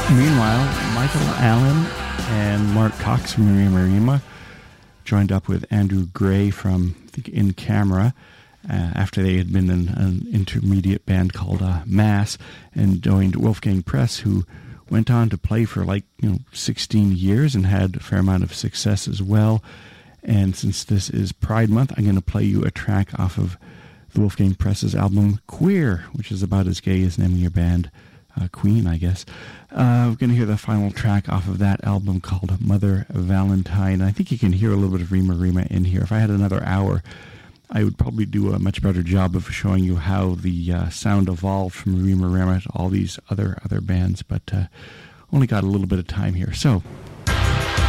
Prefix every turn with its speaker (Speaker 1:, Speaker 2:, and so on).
Speaker 1: Meanwhile, Michael Allen and Mark Cox from Rima Rima joined up with Andrew Gray from In Camera after they had been in an intermediate band called Mass, and joined Wolfgang Press, who went on to play for 16 years and had a fair amount of success as well. And since this is Pride Month, I'm going to play you a track off of the Wolfgang Press's album Queer, which is about as gay as naming your band Queen, I guess. We're going to hear the final track off of that album called Mother Valentine. I think you can hear a little bit of Rima Rima in here. If I had another hour, I would probably do a much better job of showing you how the sound evolved from Rima Rima to all these other bands, but only got a little bit of time here. So